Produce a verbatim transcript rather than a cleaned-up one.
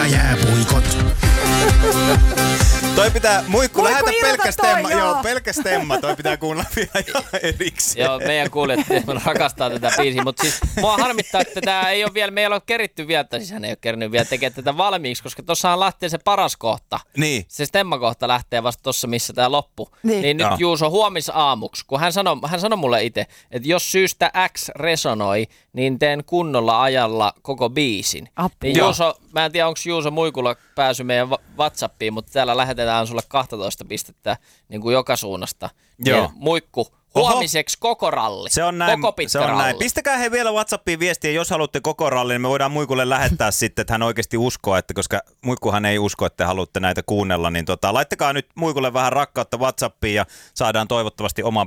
ja jääpuikot. Toi pitää, muikku, Muikku, lähetä irrota pelkäs toi, temma. joo. Joo, pelkäs temma. Toi pitää kuunnella vielä erikseen. Joo, meidän kuulijat rakastaa tätä biisiä, mutta siis mua harmittaa, että tämä ei ole vielä, me ei ole keritty vielä, tai siis hän ei ole kerinyt vielä tekemään tätä valmiiksi, koska tossahan lähtee se paras kohta. Niin. Se stemmakohta lähtee vasta tossa, missä tämä loppu. Niin. Niin nyt Joo. Juuso huomisaamuksi, kun hän sanoi, hän sanoi mulle itse, että jos syystä X resonoi, niin teen kunnolla ajalla koko biisin. Apua. Niin Juuso, mä en tiedä, onko Juuso Muikulla pääsy meidän WhatsAppiin, mutta täällä lähetetään sulle kaksitoista pistettä niin kuin joka suunnasta. Joo. Ja Muikku, huomiseksi koko ralli. Se on näin. Koko pitkä se on ralli. näin. Pistäkää he vielä WhatsAppiin viestiä, jos haluatte koko rallin, niin me voidaan Muikulle lähettää sitten, että hän oikeasti uskoo, että koska Muikkuhan ei usko, että te haluatte näitä kuunnella, niin tota, laittakaa nyt Muikulle vähän rakkautta WhatsAppiin ja saadaan toivottavasti oma